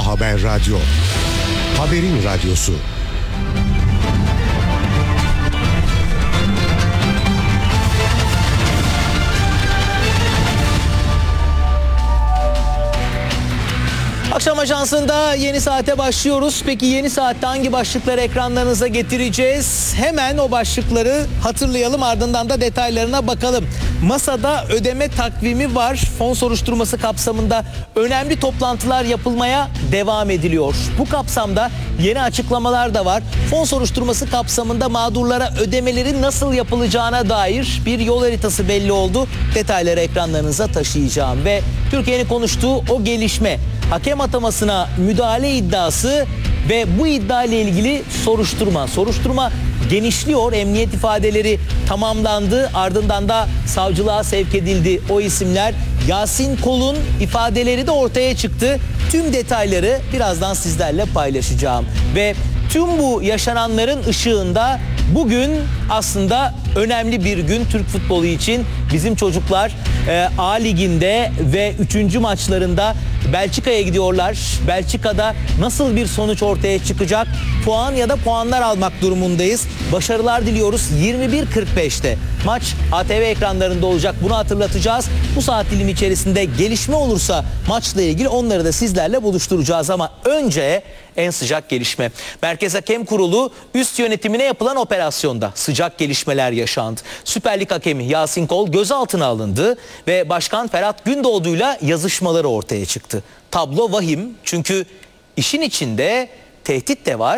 Haber Radyo. Haberin radyosu. Akşam Ajansı'nda yeni saate başlıyoruz. Peki yeni saatte hangi başlıkları ekranlarınıza getireceğiz? Hemen o başlıkları hatırlayalım, ardından da detaylarına bakalım. Masada ödeme takvimi var. Fon soruşturması kapsamında önemli toplantılar yapılmaya devam ediliyor. Bu kapsamda yeni açıklamalar da var. Fon soruşturması kapsamında mağdurlara ödemelerin nasıl yapılacağına dair bir yol haritası belli oldu. Detayları ekranlarınıza taşıyacağım ve Türkiye'nin konuştuğu o gelişme. Hakem atamasına müdahale iddiası ve bu iddia ile ilgili soruşturma genişliyor. Emniyet ifadeleri tamamlandı. Ardından da savcılığa sevk edildi. O isimler, Yasin Kol'un ifadeleri de ortaya çıktı. Tüm detayları birazdan sizlerle paylaşacağım. Ve tüm bu yaşananların ışığında bugün aslında önemli bir gün Türk futbolu için. Bizim çocuklar A Ligi'nde ve 3. maçlarında Belçika'ya gidiyorlar. Belçika'da nasıl bir sonuç ortaya çıkacak? Puan ya da puanlar almak durumundayız. Başarılar diliyoruz. 21.45'te maç ATV ekranlarında olacak. Bunu hatırlatacağız. Bu saat dilimi içerisinde gelişme olursa maçla ilgili onları da sizlerle buluşturacağız. Ama önce en sıcak gelişme. Merkez Hakem Kurulu üst yönetimine yapılan operasyonda sıcak gelişmeler yaşandı. Süper Lig hakemi Yasin Kol gözaltına alındı ve Başkan Ferhat Gündoğdu'yla yazışmaları ortaya çıktı. Tablo vahim, çünkü işin içinde tehdit de var,